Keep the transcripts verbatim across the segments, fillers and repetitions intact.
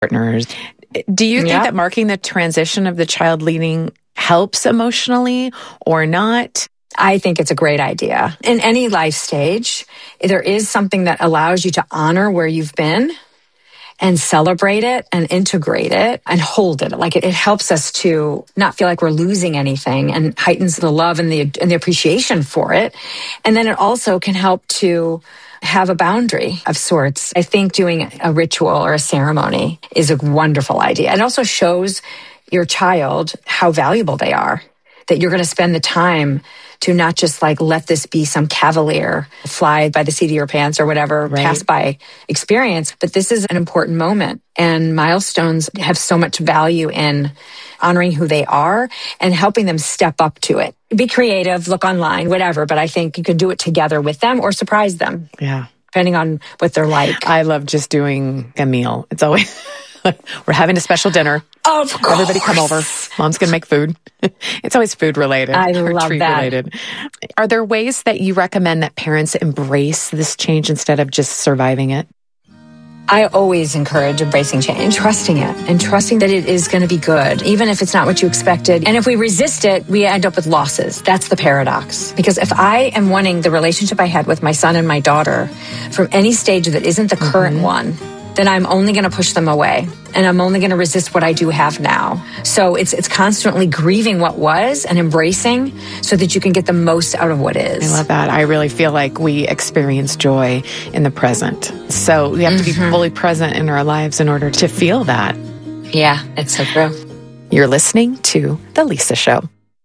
partners. Do you think Yeah. that marking the transition of the child leading helps emotionally or not? I think it's a great idea. In any life stage, there is something that allows you to honor where you've been and celebrate it and integrate it and hold it. Like it, it helps us to not feel like we're losing anything and heightens the love and the and the appreciation for it. And then it also can help to have a boundary of sorts. I think doing a ritual or a ceremony is a wonderful idea. It also shows your child how valuable they are, that you're going to spend the time to not just like let this be some cavalier fly by the seat of your pants or whatever, Right. pass by experience, but this is an important moment. And milestones have so much value in honoring who they are and helping them step up to it. Be creative, look online, whatever, but I think you can do it together with them or surprise them. Yeah. Depending on what they're like. I love just doing a meal. It's always, we're having a special dinner. Of course. Everybody come over. Mom's going to make food. It's always food related. I or love treat that. related. Are there ways that you recommend that parents embrace this change instead of just surviving it? I always encourage embracing change, trusting it, and trusting that it is going to be good, even if it's not what you expected. And if we resist it, we end up with losses. That's the paradox. Because if I am wanting the relationship I had with my son and my daughter from any stage that isn't the mm-hmm. current one, then I'm only going to push them away. And I'm only going to resist what I do have now. So it's it's constantly grieving what was and embracing so that you can get the most out of what is. I love that. I really feel like we experience joy in the present. So we have to be Mm-hmm. fully present in our lives in order to feel that. Yeah, it's so true. You're listening to The Lisa Show.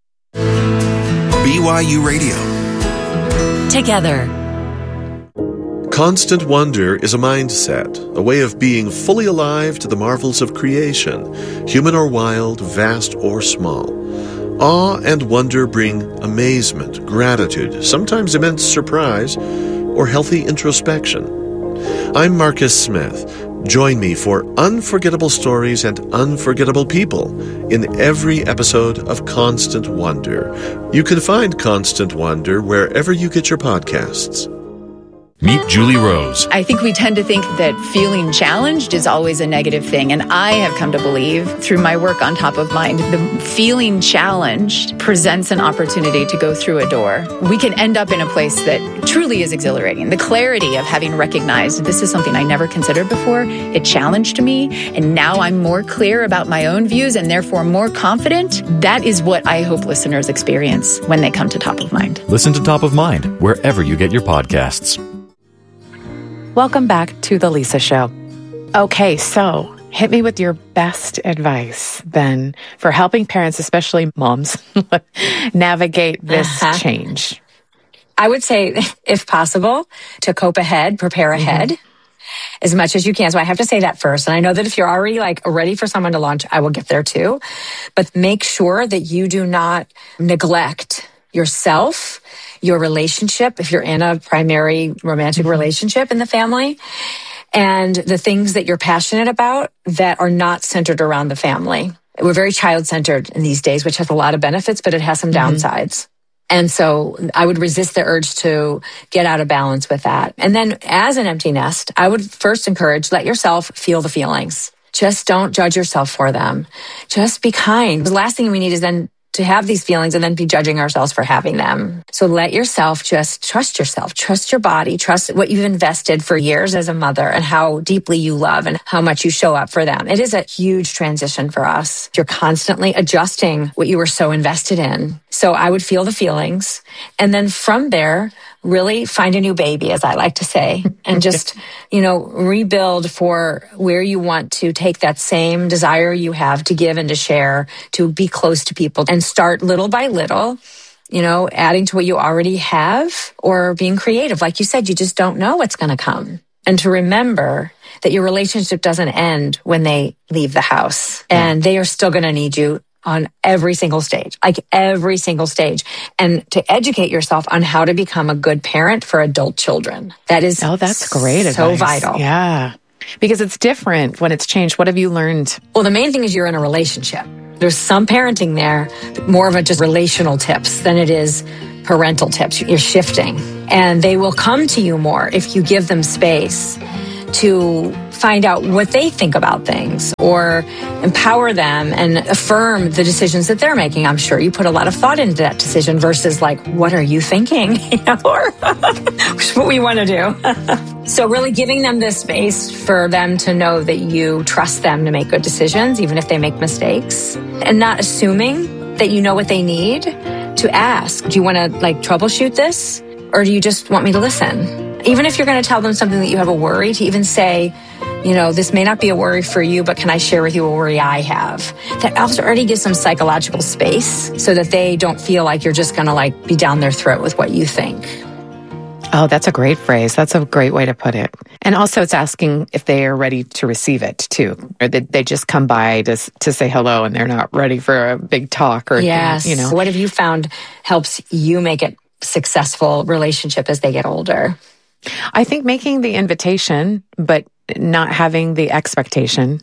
B Y U Radio. Together. Constant wonder is a mindset, a way of being fully alive to the marvels of creation, human or wild, vast or small. Awe and wonder bring amazement, gratitude, sometimes immense surprise, or healthy introspection. I'm Marcus Smith. Join me for unforgettable stories and unforgettable people in every episode of Constant Wonder. You can find Constant Wonder wherever you get your podcasts. Meet Julie Rose. I think we tend to think that feeling challenged is always a negative thing. And I have come to believe through my work on Top of Mind, the feeling challenged presents an opportunity to go through a door. We can end up in a place that truly is exhilarating. The clarity of having recognized this is something I never considered before. It challenged me. And now I'm more clear about my own views and therefore more confident. That is what I hope listeners experience when they come to Top of Mind. Listen to Top of Mind wherever you get your podcasts. Welcome back to The Lisa Show. Okay, so hit me with your best advice, then, for helping parents, especially moms, navigate this uh-huh. change. I would say, if possible, to cope ahead, prepare ahead mm-hmm. as much as you can. So I have to say that first. And I know that if you're already like ready for someone to launch, I will get there too. But make sure that you do not neglect yourself, your relationship, if you're in a primary romantic mm-hmm. relationship in the family, and the things that you're passionate about that are not centered around the family. We're very child-centered in these days, which has a lot of benefits, but it has some mm-hmm. downsides. And so I would resist the urge to get out of balance with that. And then as an empty nest, I would first encourage, let yourself feel the feelings. Just don't judge yourself for them. Just be kind. The last thing we need is then to have these feelings and then be judging ourselves for having them. So let yourself just trust yourself, trust your body, trust what you've invested for years as a mother and how deeply you love and how much you show up for them. It is a huge transition for us. You're constantly adjusting what you were so invested in. So I would feel the feelings. And then from there, really find a new baby, as I like to say, and just, you know, rebuild for where you want to take that same desire you have to give and to share, to be close to people, and start little by little, you know, adding to what you already have or being creative. Like you said, you just don't know what's going to come. And to remember that your relationship doesn't end when they leave the house, and they are still going to need you on every single stage, like every single stage, and to educate yourself on how to become a good parent for adult children. That is oh, that's great so advice. vital. Yeah, because it's different when it's changed. What have you learned? Well, the main thing is you're in a relationship. There's some parenting there, more of a just relational tips than it is parental tips. You're shifting, and they will come to you more if you give them space to find out what they think about things or empower them and affirm the decisions that they're making. I'm sure you put a lot of thought into that decision versus like, what are you thinking? You know, or which is what we want to do. So really giving them the space for them to know that you trust them to make good decisions, even if they make mistakes, and not assuming that you know what they need, to ask, do you want to like troubleshoot this? Or do you just want me to listen? Even if you're going to tell them something that you have a worry, to even say, you know, this may not be a worry for you, but can I share with you a worry I have? That also already gives some psychological space so that they don't feel like you're just going to like be down their throat with what you think. Oh, that's a great phrase. That's a great way to put it. And also it's asking if they are ready to receive it too. Or that they just come by to to say hello and they're not ready for a big talk or, yes. you know. What have you found helps you make it successful relationship as they get older? I think making the invitation, but not having the expectation,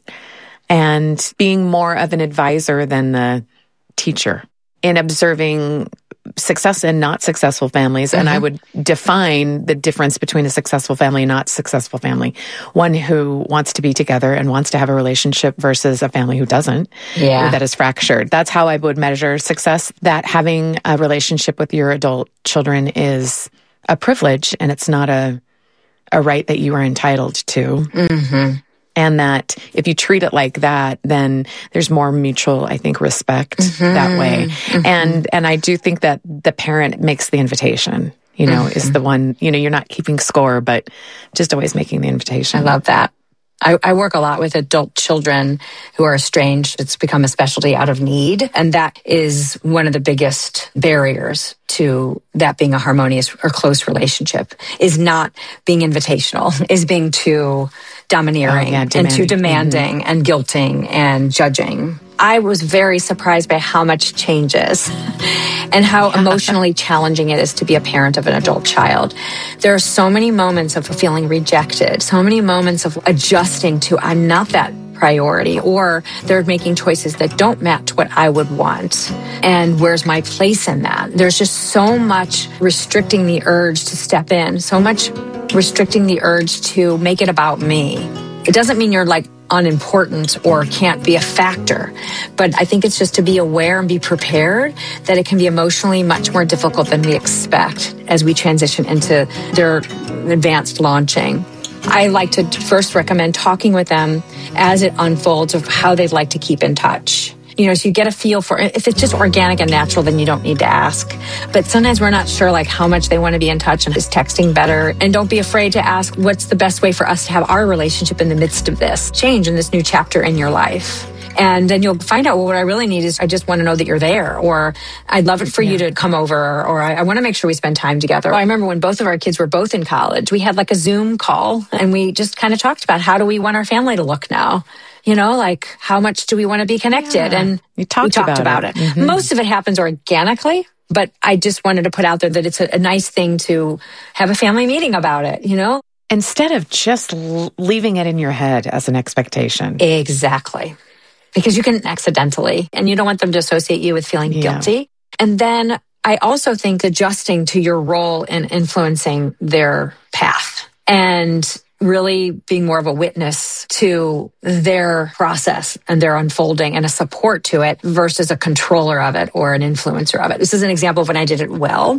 and being more of an advisor than the teacher in observing success and not successful families. Mm-hmm. And I would define the difference between a successful family and not successful family. One who wants to be together and wants to have a relationship versus a family who doesn't, yeah. that is fractured. That's how I would measure success, that having a relationship with your adult children is a privilege and it's not a a right that you are entitled to. Mm-hmm. And that if you treat it like that, then there's more mutual, I think, respect mm-hmm. that way. Mm-hmm. And and I do think that the parent makes the invitation, you know, mm-hmm. is the one, you know, you're not keeping score, but just always making the invitation. I love that. I, I work a lot with adult children who are estranged. It's become a specialty out of need. And that is one of the biggest barriers to that being a harmonious or close relationship, is not being invitational, is being too domineering oh, yeah, and too demanding mm-hmm. and guilting and judging. I was very surprised by how much changes and how emotionally challenging it is to be a parent of an adult child. There are so many moments of feeling rejected, so many moments of adjusting to, I'm not that priority, or they're making choices that don't match what I would want. And where's my place in that? There's just so much restricting the urge to step in, so much restricting the urge to make it about me. It doesn't mean you're like unimportant or can't be a factor, but I think it's just to be aware and be prepared that it can be emotionally much more difficult than we expect as we transition into their advanced launching. I like to first recommend talking with them as it unfolds of how they'd like to keep in touch. You know, so you get a feel for, if it's just organic and natural, then you don't need to ask. But sometimes we're not sure like how much they want to be in touch, and is texting better? And don't be afraid to ask, what's the best way for us to have our relationship in the midst of this change, in this new chapter in your life? And then you'll find out, well, what I really need is I just want to know that you're there, or I'd love it for yeah. you to come over, or I, I want to make sure we spend time together. Well, I remember when both of our kids were both in college, we had like a Zoom call and we just kind of talked about, how do we want our family to look now? You know, like how much do we want to be connected? Yeah. And you talked, we talked about, about it. it. Mm-hmm. Most of it happens organically, but I just wanted to put out there that it's a, a nice thing to have a family meeting about it, you know? Instead of just l- leaving it in your head as an expectation. Exactly. Because you can accidentally, and you don't want them to associate you with feeling yeah. guilty. And then I also think adjusting to your role in influencing their path and really being more of a witness to their process and their unfolding and a support to it versus a controller of it or an influencer of it. This is an example of when I did it well.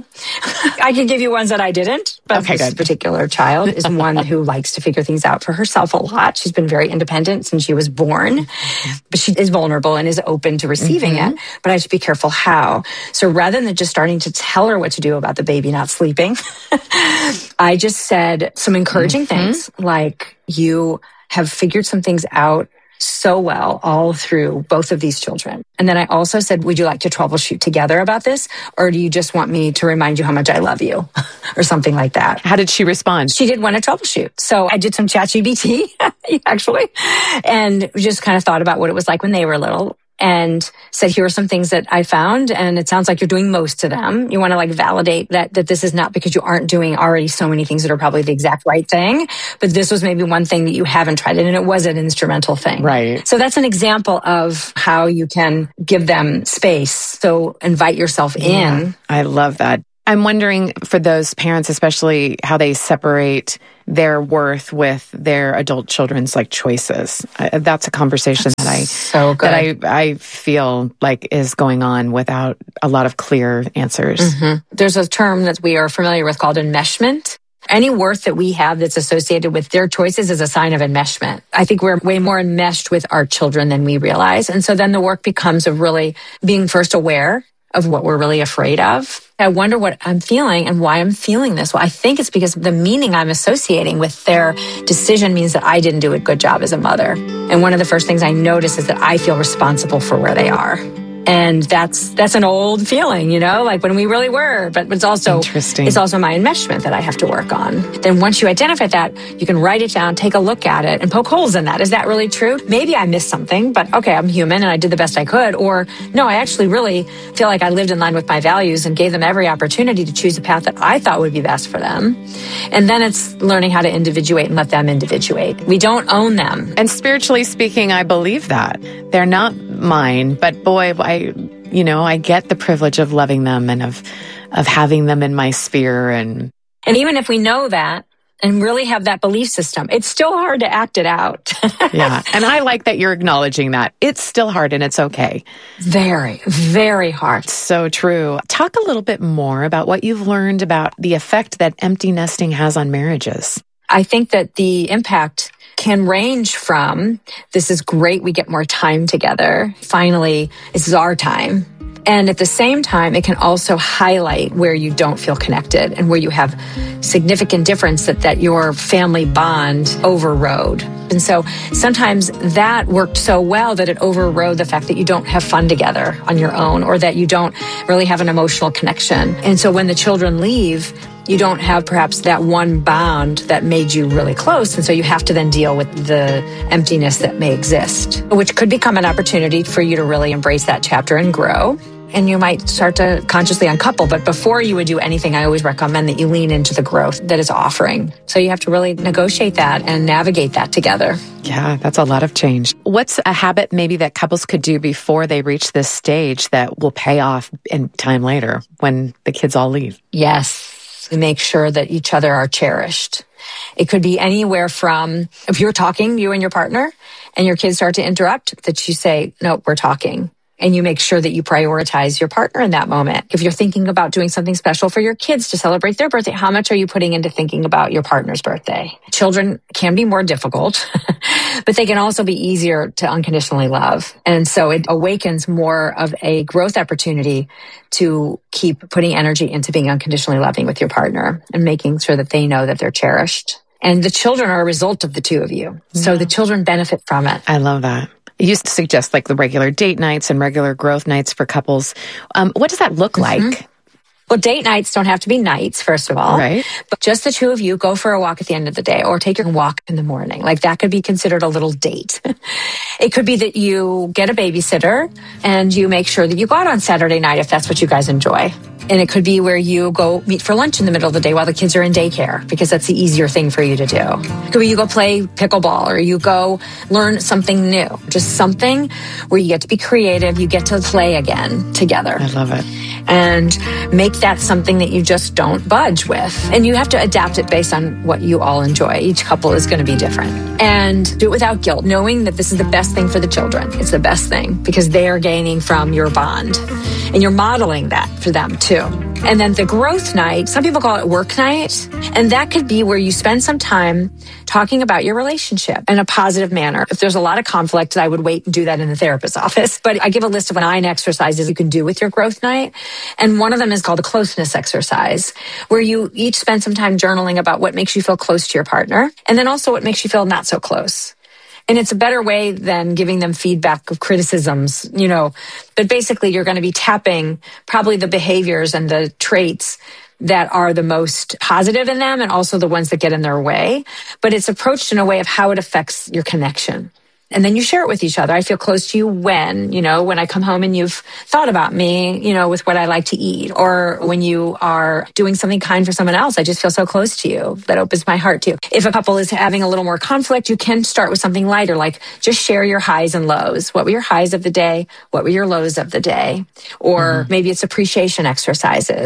I can give you ones that I didn't, but okay, this good. particular child is one who likes to figure things out for herself a lot. She's been very independent since she was born, but she is vulnerable and is open to receiving mm-hmm. it. But I have to be careful how. So rather than just starting to tell her what to do about the baby not sleeping, I just said some encouraging mm-hmm. things. Like, you have figured some things out so well all through both of these children. And then I also said, would you like to troubleshoot together about this? Or do you just want me to remind you how much I love you? Or something like that. How did she respond? She did want to troubleshoot. So I did some ChatGPT, actually, and just kind of thought about what it was like when they were little. And said, here are some things that I found, and it sounds like you're doing most of them. You want to like validate that that this is not because you aren't doing already so many things that are probably the exact right thing, but this was maybe one thing that you haven't tried, and it was an instrumental thing. Right. So that's an example of how you can give them space. So invite yourself yeah, in. I love that. I'm wondering for those parents, especially how they separate their worth with their adult children's like choices. Uh, that's a conversation that's that I so good. that I I feel like is going on without a lot of clear answers. Mm-hmm. There's a term that we are familiar with called enmeshment. Any worth that we have that's associated with their choices is a sign of enmeshment. I think we're way more enmeshed with our children than we realize. And so then the work becomes of really being first aware of what we're really afraid of. I wonder what I'm feeling and why I'm feeling this. Well, I think it's because the meaning I'm associating with their decision means that I didn't do a good job as a mother. And one of the first things I notice is that I feel responsible for where they are. And that's that's an old feeling, you know, like when we really were. But it's also Interesting. It's also my enmeshment that I have to work on. Then once you identify that, you can write it down, take a look at it, and poke holes in that. Is that really true? Maybe I missed something, but okay, I'm human and I did the best I could. Or no, I actually really feel like I lived in line with my values and gave them every opportunity to choose a path that I thought would be best for them. And then it's learning how to individuate and let them individuate. We don't own them. And spiritually speaking, I believe that. They're not mine, but boy, I, you know, I get the privilege of loving them and of, of having them in my sphere. And, and even if we know that and really have that belief system, it's still hard to act it out. Yeah. And I like that you're acknowledging that. It's still hard and it's okay. Very, very hard. So true. Talk a little bit more about what you've learned about the effect that empty nesting has on marriages. I think that the impact can range from, this is great, we get more time together. Finally, this is our time. And at the same time, it can also highlight where you don't feel connected and where you have significant difference that, that your family bond overrode. And so sometimes that worked so well that it overrode the fact that you don't have fun together on your own or that you don't really have an emotional connection. And so when the children leave, you don't have perhaps that one bond that made you really close. And so you have to then deal with the emptiness that may exist, which could become an opportunity for you to really embrace that chapter and grow. And you might start to consciously uncouple. But before you would do anything, I always recommend that you lean into the growth that it's offering. So you have to really negotiate that and navigate that together. Yeah, that's a lot of change. What's a habit maybe that couples could do before they reach this stage that will pay off in time later when the kids all leave? Yes. Make sure that each other are cherished. It could be anywhere from, if you're talking, you and your partner, and your kids start to interrupt, that you say, no, we're talking. And you make sure that you prioritize your partner in that moment. If you're thinking about doing something special for your kids to celebrate their birthday, how much are you putting into thinking about your partner's birthday? Children can be more difficult, but they can also be easier to unconditionally love. And so it awakens more of a growth opportunity to keep putting energy into being unconditionally loving with your partner and making sure that they know that they're cherished. And the children are a result of the two of you. So yeah. The children benefit from it. I love that. You used to suggest like the regular date nights and regular growth nights for couples. Um, what does that look mm-hmm. like? Well, date nights don't have to be nights, first of all. Right. But just the two of you go for a walk at the end of the day or take your walk in the morning. Like that could be considered a little date. It could be that you get a babysitter and you make sure that you go out on Saturday night if that's what you guys enjoy. And it could be where you go meet for lunch in the middle of the day while the kids are in daycare, because that's the easier thing for you to do. It could be you go play pickleball or you go learn something new. Just something where you get to be creative, you get to play again together. I love it. And make that something that you just don't budge with. And you have to adapt it based on what you all enjoy. Each couple is going to be different. And do it without guilt, knowing that this is the best thing for the children. It's the best thing because they are gaining from your bond. And you're modeling that for them too. And then the growth night, some people call it work night. And that could be where you spend some time talking about your relationship in a positive manner. If there's a lot of conflict, I would wait and do that in the therapist's office. But I give a list of nine exercises you can do with your growth night. And one of them is called a closeness exercise, where you each spend some time journaling about what makes you feel close to your partner. And then also what makes you feel not so close. And it's a better way than giving them feedback of criticisms, you know, but basically you're going to be tapping probably the behaviors and the traits that are the most positive in them and also the ones that get in their way. But it's approached in a way of how it affects your connection. And then you share it with each other. I feel close to you when, you know, when I come home and you've thought about me, you know, with what I like to eat, or when you are doing something kind for someone else, I just feel so close to you. That opens my heart to you. If a couple is having a little more conflict, you can start with something lighter, like just share your highs and lows. What were your highs of the day? What were your lows of the day? Or mm-hmm. maybe it's appreciation exercises.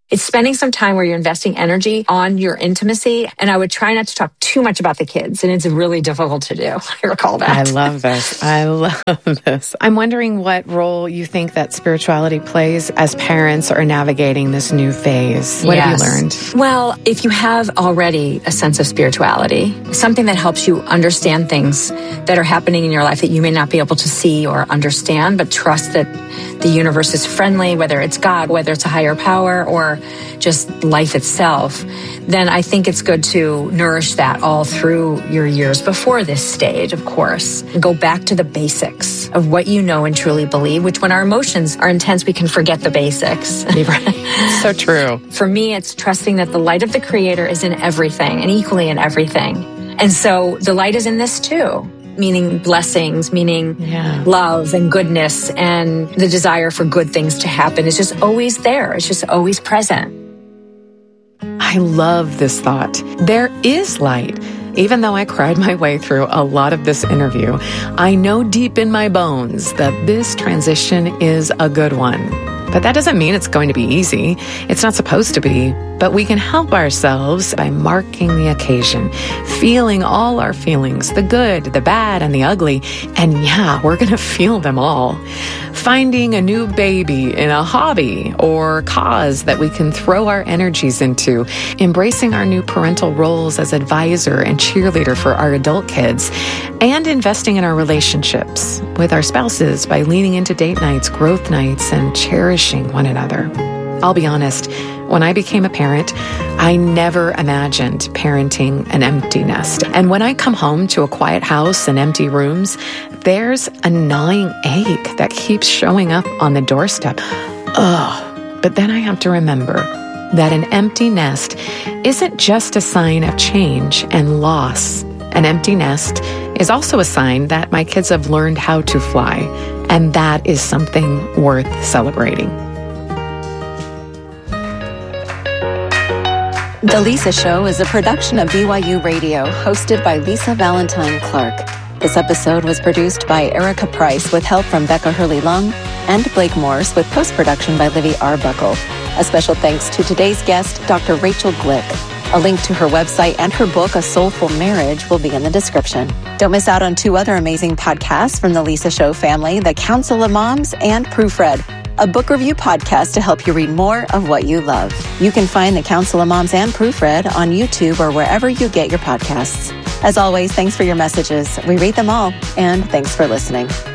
It's spending some time where you're investing energy on your intimacy. And I would try not to talk too much about the kids. And it's really difficult to do. I recall that. I love this. I love this. I'm wondering what role you think that spirituality plays as parents are navigating this new phase. What yes. have you learned? Well, if you have already a sense of spirituality, something that helps you understand things that are happening in your life that you may not be able to see or understand, but trust that the universe is friendly, whether it's God, whether it's a higher power, or just life itself, then I think it's good to nourish that all through your years before this stage, of course. And go back to the basics of what you know and truly believe, which when our emotions are intense, we can forget the basics. Right. So true. For me, it's trusting that the light of the Creator is in everything and equally in everything. And so the light is in this too. Meaning blessings, meaning yeah. love and goodness, and the desire for good things to happen is just always there. It's just always present. I love this thought. There is light. Even though I cried my way through a lot of this interview, I know deep in my bones that this transition is a good one. But that doesn't mean it's going to be easy. It's not supposed to be. But we can help ourselves by marking the occasion, feeling all our feelings, the good, the bad, and the ugly. And yeah, we're going to feel them all. Finding a new baby in a hobby or cause that we can throw our energies into, embracing our new parental roles as advisor and cheerleader for our adult kids, and investing in our relationships with our spouses by leaning into date nights, growth nights, and cherishing one another. I'll be honest, when I became a parent, I never imagined parenting an empty nest. And when I come home to a quiet house and empty rooms, there's a gnawing ache that keeps showing up on the doorstep. Ugh. But then I have to remember that an empty nest isn't just a sign of change and loss. An empty nest is also a sign that my kids have learned how to fly, and that is something worth celebrating. The Lisa Show is a production of B Y U Radio, hosted by Lisa Valentine Clark. This episode was produced by Erica Price with help from Becca Hurley-Lung and Blake Morse with post-production by Livy Arbuckle. A special thanks to today's guest, Doctor Rachel Glick. A link to her website and her book, A Soulful Marriage, will be in the description. Don't miss out on two other amazing podcasts from the Lisa Show family, The Council of Moms and Proofread, a book review podcast to help you read more of what you love. You can find The Council of Moms and Proofread on YouTube or wherever you get your podcasts. As always, thanks for your messages. We read them all, and thanks for listening.